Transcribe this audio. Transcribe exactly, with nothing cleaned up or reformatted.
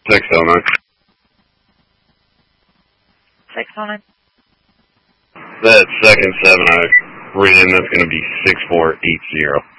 six oh nine. six oh nine. That second seven I read in, that's going to be six four eight zero.